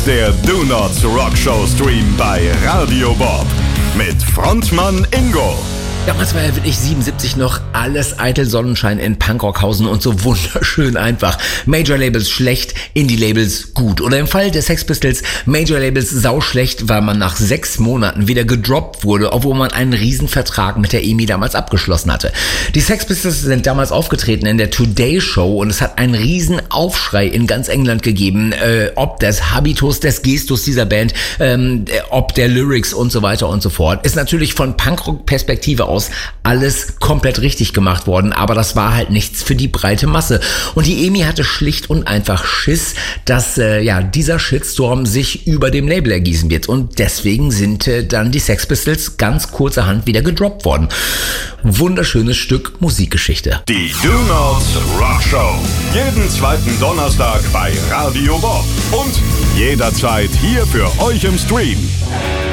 der Do Not Rock Show Stream bei Radio Bob mit Frontmann Ingo. Damals war ja wirklich 77 noch alles eitel Sonnenschein in Punkrockhausen und so wunderschön einfach. Major-Labels schlecht, Indie-Labels gut. Oder im Fall der Sex Pistols, Major-Labels sauschlecht, weil man nach 6 Monaten wieder gedroppt wurde, obwohl man einen Riesenvertrag mit der EMI damals abgeschlossen hatte. Die Sex Pistols sind damals aufgetreten in der Today Show und es hat einen riesen Aufschrei in ganz England gegeben, ob des Habitus, des Gestus dieser Band, ob der Lyrics und so weiter und so fort. Ist natürlich von Punkrock-Perspektive aus alles komplett richtig gemacht worden, aber das war halt nichts für die breite Masse. Und die EMI hatte schlicht und einfach Schiss, dass dieser Shitstorm sich über dem Label ergießen wird. Und deswegen sind dann die Sex Pistols ganz kurzerhand wieder gedroppt worden. Wunderschönes Stück Musikgeschichte. Die Do Not Rock Show. Jeden zweiten Donnerstag bei Radio Bob. Und jederzeit hier für euch im Stream.